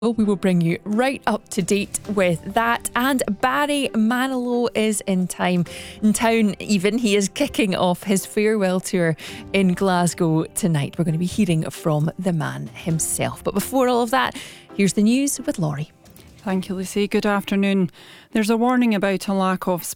Well, we will bring you right up to date with that. And Barry Manilow is in town. Even he is kicking off his farewell tour in Glasgow tonight. We're going to be hearing from the man himself. But before all of that, here's the news with Laurie. Thank you, Lucy. Good afternoon. There's a warning about a lack of